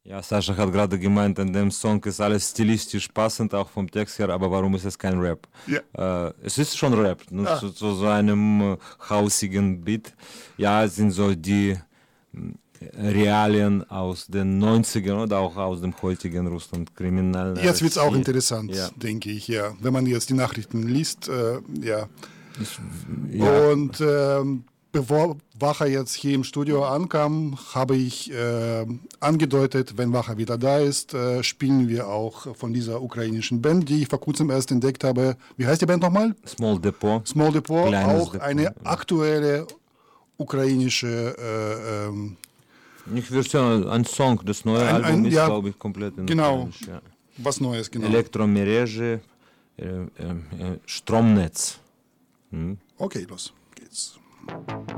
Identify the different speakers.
Speaker 1: Ja, Sascha hat gerade gemeint, in dem Song ist alles stilistisch passend, auch vom Text her, aber warum ist es kein Rap?
Speaker 2: Ja.
Speaker 1: Es ist schon Rap, nur zu so einem hausigen Beat. Ja, es sind so die Realien aus den 90ern oder auch aus dem heutigen Russland kriminellen.
Speaker 2: Jetzt wird es auch interessant,
Speaker 1: ja.
Speaker 2: denke ich, ja. Wenn man jetzt die Nachrichten liest, ja.
Speaker 1: Ja.
Speaker 2: Und bevor Wacha jetzt hier im Studio ankam, habe ich angedeutet, wenn Wacha wieder da ist, spielen wir auch von dieser ukrainischen Band, die ich vor kurzem erst entdeckt habe. Wie heißt die Band nochmal?
Speaker 1: Small Depot.
Speaker 2: Small Depot,
Speaker 1: Kleines
Speaker 2: auch
Speaker 1: Depot,
Speaker 2: eine aktuelle ukrainische
Speaker 1: Nicht Version, ein Song, das neue Album ist, glaube ich, komplett in Ukrainisch. Ja.
Speaker 2: Was Neues, genau.
Speaker 1: Elektromereje, Stromnetz.
Speaker 2: Okay, los geht's.